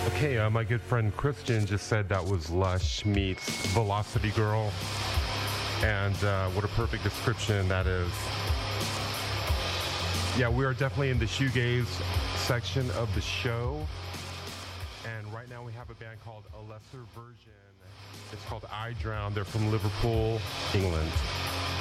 Okay, my good friend Christian just said that was Lush meets Velocity Girl. And what a perfect description that is. Yeah, we are definitely in the shoegaze section of the show. And right now we have a band called A Lesser Version. It's called I Drown. They're from Liverpool, England.